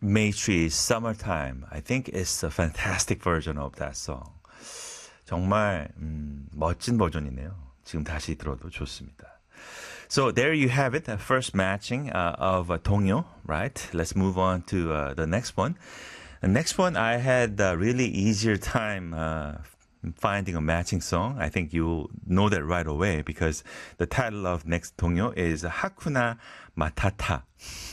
Maytree's Summertime. I think it's a fantastic version of that song. 정말 멋진 버전이네요. 지금 다시 들어도 좋습니다. So there you have it. First matching of 동요, right? Let's move on to the next one. The next one, I had a really easier time finding a matching song. I think you'll know that right away because the title of next 동요 is 하쿠나 마타타.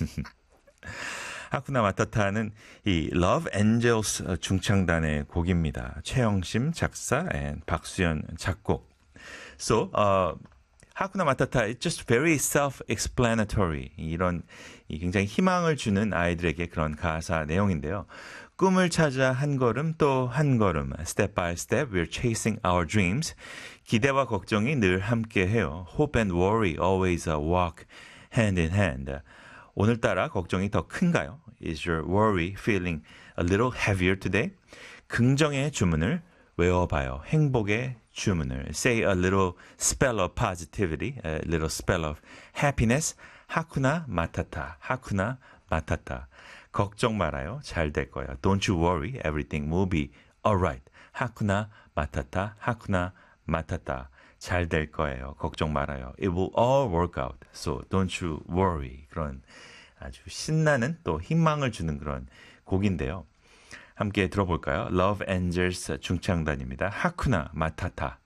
하쿠나 마타타는 이 Love Angels 중창단의 곡입니다. 최영심 작사 and 박수연 작곡. So, 하쿠나 마타타 is just very self-explanatory. 이런 굉장히 희망을 주는 아이들에게 그런 가사 내용인데요. 꿈을 찾아 한 걸음 또 한 걸음. Step by step, we're chasing our dreams. 기대와 걱정이 늘 함께해요. Hope and worry always walk hand in hand. 오늘따라 걱정이 더 큰가요? Is your worry feeling a little heavier today? 긍정의 주문을 외워봐요. 행복의 주문을. Say a little spell of positivity, a little spell of happiness. 하쿠나 마타타, 하쿠나 마타타. 걱정 말아요. 잘 될 거예요. Don't you worry, everything will be alright. 하쿠나 마타타, 하쿠나 마타타. 잘 될 거예요. 걱정 말아요. It will all work out. So don't you worry. 그런 아주 신나는 또 희망을 주는 그런 곡인데요. 함께 들어볼까요? Love Angels 중창단입니다. 하쿠나 마타타.